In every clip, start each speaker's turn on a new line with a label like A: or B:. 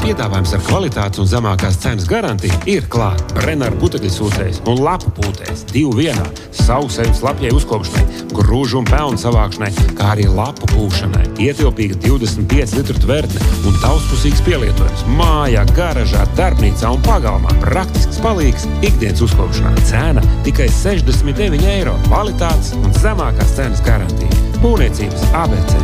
A: Piedāvājums ar kvalitātes un zemākās cenas garantiju ir klāt. Brenner putekļsūcējs un lapu pūtējs 2 vienā. Sausējums lapjai uzkopšanai, grūžu un pelnu savākšanai, kā arī lapu pūšanai. Ietilpīga 25 litru tvertne un daudzpusīgs pielietojums mājā, garažā, darbnīcā un pagalmā. Praktisks palīgs ikdienas uzkopšanā. Cena tikai 69 eiro. Kvalitātes un zemākās cenas garantija. Būvniecības ABC.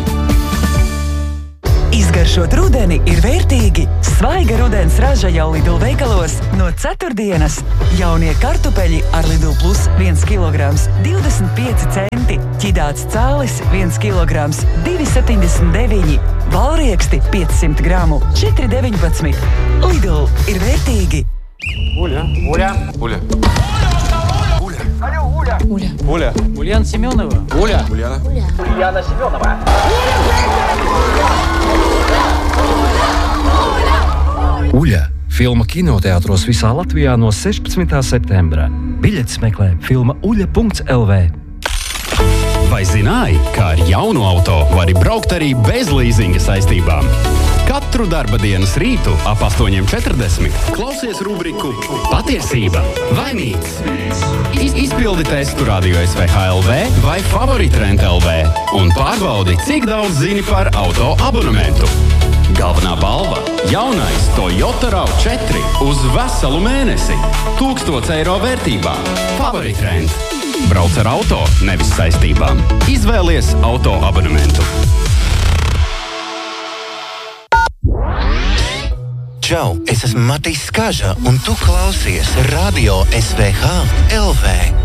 B: Izgaršot rudeni ir vērtīgi. Svaiga rudens raža jau Lidl veikalos no ceturtdienas. Jaunie kartupeļi ar Lidl Plus 1 kilograms 25 centi. Ķidāts cālis 1 kilograms 2,79. Valrieksti 500 gramu 4,19. Lidl ir vērtīgi.
C: Уля.
D: Ульяна Семенова.
C: Ульяна Семенова.
E: Uļa – filma kinoteātros visā Latvijā no 16. septembra. Biļetes meklē filma uļa.lv.
F: Vai zināji, ka ar jaunu auto vari braukt arī bez līzinga saistībām? Katru darba dienas rītu ap 8:40 klausies rubriku Patiesība vai mīts. Izpildi testu Radio SVH LV vai Favoritrent LV un pārbaudi, cik daudz zini par auto abonementu. Galvenā balva – jaunais Toyota RAV4 uz veselu mēnesi. 1000 eiro vērtībā. Favoritrent. Brauc ar auto, nevis saistībām. Izvēlies auto abonementu.
G: Čau, es esmu Matīs Skaža, un tu klausies Radio SVH LV.